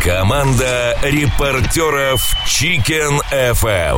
Команда репортеров Chicken FM.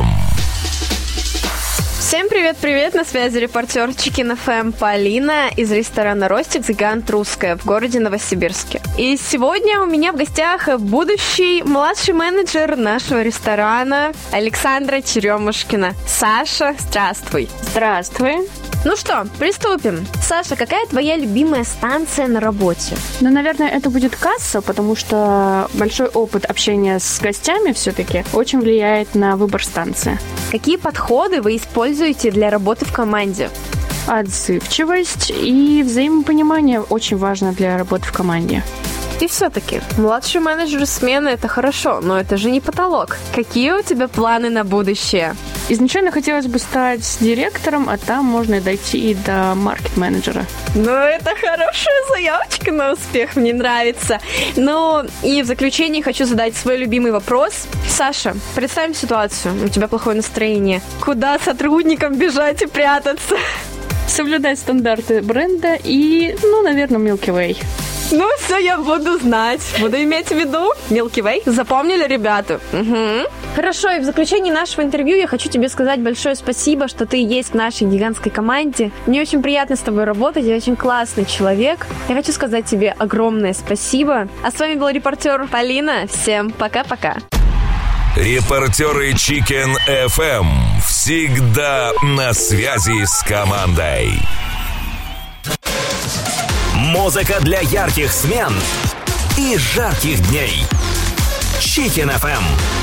Всем привет-привет, на связи репортер Chicken FM Полина из ресторана «Ростик» «Гигант Русская» в городе Новосибирске. И сегодня у меня в гостях будущий младший менеджер нашего ресторана Александра Черемушкина. Саша, здравствуй. Здравствуй. Ну что, приступим. Саша, какая твоя любимая станция на работе? Ну, наверное, это будет касса, потому что большой опыт общения с гостями все-таки очень влияет на выбор станции. Какие подходы вы используете для работы в команде? Отзывчивость и взаимопонимание очень важно для работы в команде. И все-таки, младший менеджер смены – это хорошо, но это же не потолок. Какие у тебя планы на будущее? Изначально хотелось бы стать директором, а там можно дойти и до маркет-менеджера. Ну, это хорошая заявочка на успех, мне нравится. Ну, и в заключение хочу задать свой любимый вопрос. Саша, представим ситуацию, у тебя плохое настроение. Куда сотрудникам бежать и прятаться? Соблюдать стандарты бренда и, наверное, Milky Way. Ну, все, я буду знать. Буду иметь в виду. Milky Way. Запомнили, ребята? Угу. Хорошо, и в заключении нашего интервью я хочу тебе сказать большое спасибо, что ты есть в нашей гигантской команде. Мне очень приятно с тобой работать, я очень классный человек. Я хочу сказать тебе огромное спасибо. А с вами был репортер Полина. Всем пока-пока. Репортеры Chicken FM всегда на связи с командой. Музыка для ярких смен и жарких дней. Chicken FM.